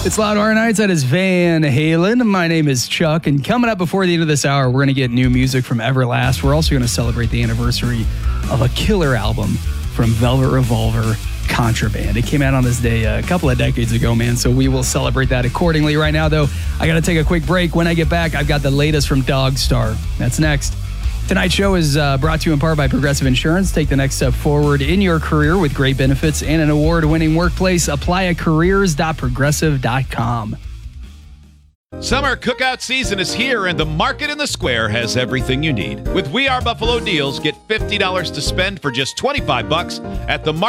It's Loud Horror Nights. That is Van Halen. My name is Chuck, and coming up before the end of this hour, we're going to get new music from Everlast. We're also going to celebrate the anniversary of a killer album from Velvet Revolver, Contraband. It came out on this day a couple of decades ago, man, so we will celebrate that accordingly. Right now, though, I got to take a quick break. When I get back, I've got the latest from Dogstar. That's next. Tonight's show is brought to you in part by Progressive Insurance. Take the next step forward in your career with great benefits and an award-winning workplace. Apply at careers.progressive.com. Summer cookout season is here, and the Market in the Square has everything you need. With We Are Buffalo deals, get $50 to spend for just $25 at the Market.